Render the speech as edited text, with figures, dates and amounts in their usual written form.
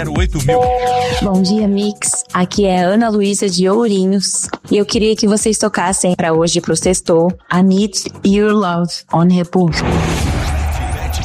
08.000. Bom dia, Mix. Aqui é a Ana Luísa de Ourinhos. E eu queria que vocês tocassem pra hoje pro sextou I Need Your Love on Repulso.